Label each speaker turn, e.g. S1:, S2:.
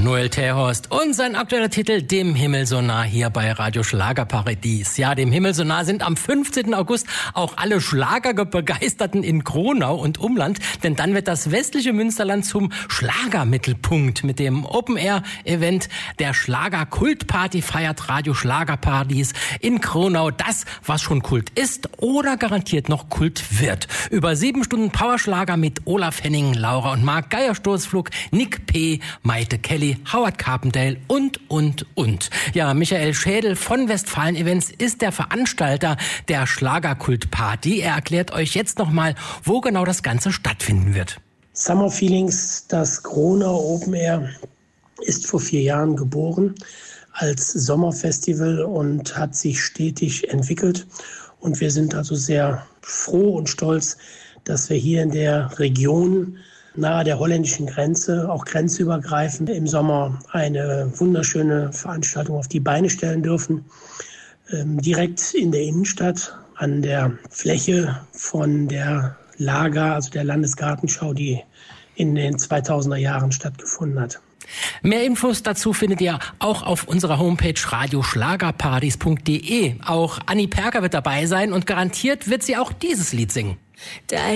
S1: Noel Terhorst und sein aktueller Titel Dem Himmel so nah hier bei Radio Schlagerparadies. Ja, dem Himmel so nah sind am 15. August auch alle Schlagerbegeisterten in Kronau und Umland, denn dann wird das westliche Münsterland zum Schlagermittelpunkt. Mit dem Open-Air-Event der Schlager-Kultparty feiert Radio Schlagerparadies in Kronau das, was schon Kult ist oder garantiert noch Kult wird. Über 7 Stunden Powerschlager mit Olaf Henning, Laura und Marc, Geierstoßflug, Nick P., Maite Kelly, Howard Carpendale und. Ja, Michael Schädel von Westfalen Events ist der Veranstalter der Schlagerkultparty. Er erklärt euch jetzt nochmal, wo genau das Ganze stattfinden wird.
S2: Summer Feelings, das Kronau Open Air, ist vor 4 Jahren geboren als Sommerfestival und hat sich stetig entwickelt. Und wir sind also sehr froh und stolz, dass wir hier in der Region nahe der holländischen Grenze, auch grenzübergreifend, im Sommer eine wunderschöne Veranstaltung auf die Beine stellen dürfen. Direkt in der Innenstadt, an der Fläche von der Lager, also der Landesgartenschau, die in den 2000er Jahren stattgefunden hat.
S1: Mehr Infos dazu findet ihr auch auf unserer Homepage radioschlagerparadies.de. Auch Anni Perker wird dabei sein und garantiert wird sie auch dieses Lied singen.